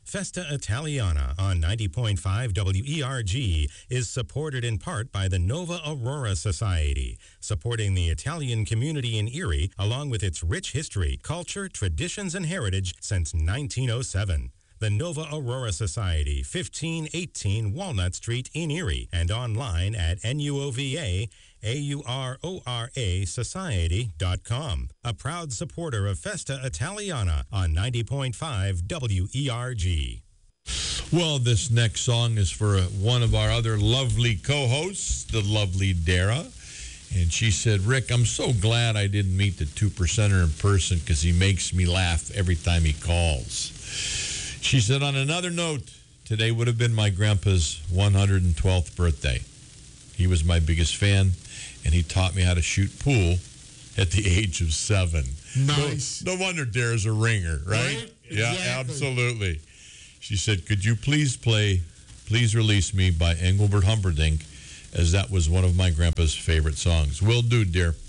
Festa Italiana on 90.5 WERG is supported in part by the Nova Aurora Society, supporting the Italian community in Erie along with its rich history, culture, traditions, and heritage since 1907. The Nova Aurora Society, 1518 Walnut Street in Erie, and online at nuovaaurorasociety.com. A proud supporter of Festa Italiana on 90.5 WERG. Well, this next song is for one of our other lovely co-hosts, the lovely Dara. And she said, Rick, I'm so glad I didn't meet the 2%er in person because he makes me laugh every time he calls. She said, on another note, today would have been my grandpa's 112th birthday. He was my biggest fan, and he taught me how to shoot pool at the age of 7. Nice. No wonder Dara's a ringer, right? Yeah, exactly. Absolutely. She said, could you please play Please Release Me by Engelbert Humperdinck, as that was one of my grandpa's favorite songs. Will do, dear.